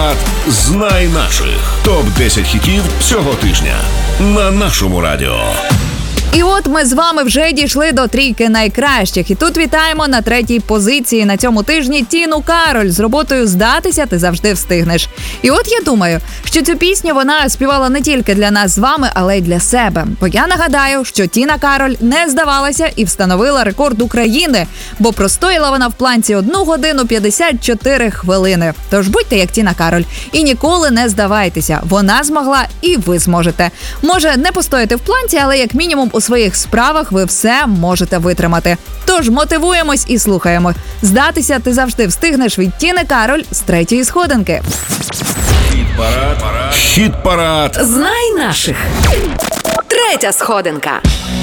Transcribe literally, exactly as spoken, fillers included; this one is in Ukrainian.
Хіт-парад «Знай наших». топ десять хітів цього тижня на нашому радіо. І от ми з вами вже дійшли до трійки найкращих. І тут вітаємо на третій позиції на цьому тижні Тіну Кароль з роботою «Здатися ти завжди встигнеш». І от я думаю, що цю пісню вона співала не тільки для нас з вами, але й для себе. Бо я нагадаю, що Тіна Кароль не здавалася і встановила рекорд України, бо простояла вона в планці одну годину п'ятдесят чотири хвилини. Тож будьте як Тіна Кароль і ніколи не здавайтеся. Вона змогла і ви зможете. Може не постояти в планці, але як мінімум у своїх справах ви все можете витримати. Тож мотивуємось і слухаємо. «Здатися ти завжди встигнеш» від Тіни Кароль з третьої сходинки. Хіт-парад. Хіт-парад. Знай наших. Третя сходинка.